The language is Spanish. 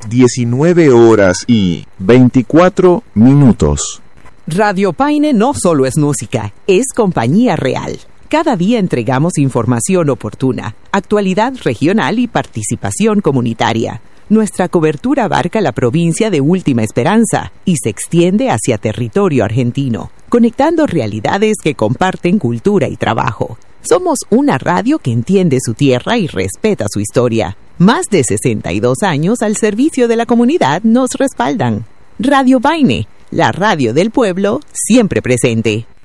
19 horas y 24 minutos. Radio Paine no solo es música, es compañía real. Cada día entregamos información oportuna, actualidad regional y participación comunitaria. Nuestra cobertura abarca la provincia de Última Esperanza y se extiende hacia territorio argentino, conectando realidades que comparten cultura y trabajo. Somos una radio que entiende su tierra y respeta su historia. Más de 62 años al servicio de la comunidad nos respaldan. Radio Paine, la radio del pueblo, siempre presente.